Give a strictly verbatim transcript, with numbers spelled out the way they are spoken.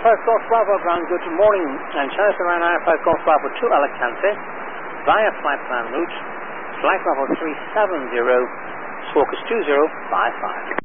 First Golf Bravo ground, good morning. And China Savannah nine five Golf Bravo to Alicante via flight plan route, flight level three seven zero, Squawk is two zero five five.